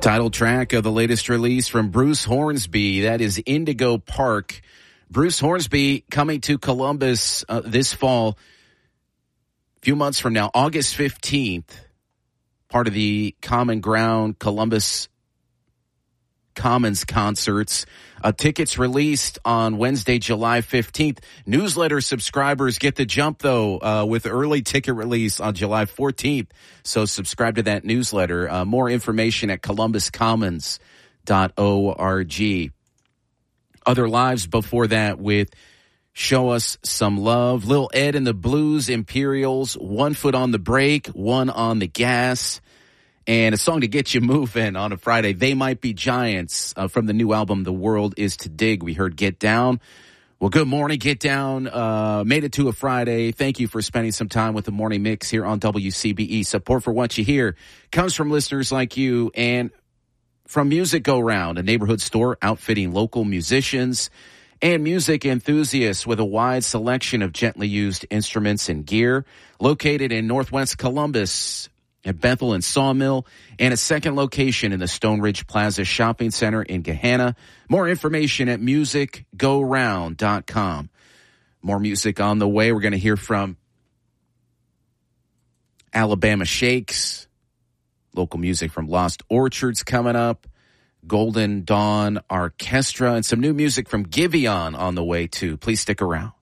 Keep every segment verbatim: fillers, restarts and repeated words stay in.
Title track of the latest release from Bruce Hornsby. That is Indigo Park. Bruce Hornsby coming to Columbus uh, this fall, a few months from now, August fifteenth, part of the Common Ground Columbus Commons concerts. Uh, tickets released on Wednesday, July fifteenth. Newsletter subscribers get the jump, though, uh, with early ticket release on July fourteenth. So subscribe to that newsletter. Uh, more information at columbus commons dot org. Other lives before that with Show Us Some Love, Lil Ed and the Blues Imperials, One Foot on the Brake, One on the Gas, and a song to get you moving on a Friday, They Might Be Giants, uh, from the new album, The World Is to Dig. We heard Get Down. Well, good morning, Get Down. Uh, made it to a Friday. Thank you for spending some time with the Morning Mix here on W C B E. Support for what you hear comes from listeners like you and from Music Go Round, a neighborhood store outfitting local musicians and music enthusiasts with a wide selection of gently used instruments and gear. Located in Northwest Columbus, at Bethel and Sawmill, and a second location in the Stone Ridge Plaza Shopping Center in Gahanna. More information at music go round dot com. More music on the way. We're going to hear from Alabama Shakes, local music from Lost Orchards coming up, Golden Dawn Orchestra, and some new music from Giveon on the way, too. Please stick around.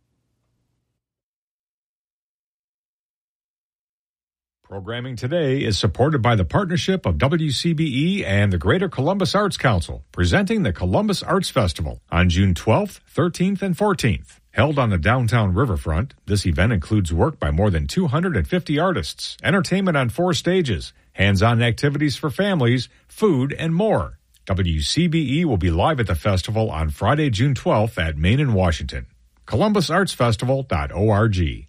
Programming today is supported by the partnership of W C B E and the Greater Columbus Arts Council, presenting the Columbus Arts Festival on June twelfth, thirteenth, and fourteenth. Held on the downtown riverfront, this event includes work by more than two hundred fifty artists, entertainment on four stages, hands-on activities for families, food, and more. W C B E will be live at the festival on Friday, June twelfth at Main and Washington. columbus arts festival dot org.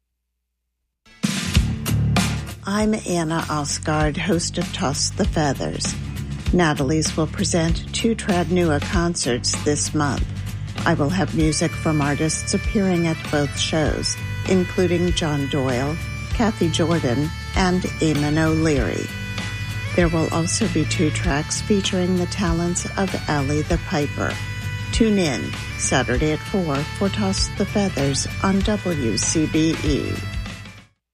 I'm Anna Osgard, host of Toss the Feathers. Natalie's will present two Tradnua concerts this month. I will have music from artists appearing at both shows, including John Doyle, Kathy Jordan, and Eamon O'Leary. There will also be two tracks featuring the talents of Allie the Piper. Tune in Saturday at four for Toss the Feathers on W C B E.